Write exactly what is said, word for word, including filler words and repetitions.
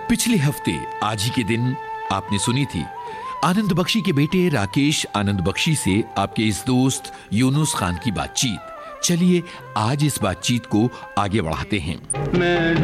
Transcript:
पिछले हफ्ते आज ही के दिन आपने सुनी थी आनंद बख्शी के बेटे राकेश आनंद बख्शी से आपके इस दोस्त यूनुस खान की बातचीत। चलिए आज इस बातचीत को आगे बढ़ाते हैं।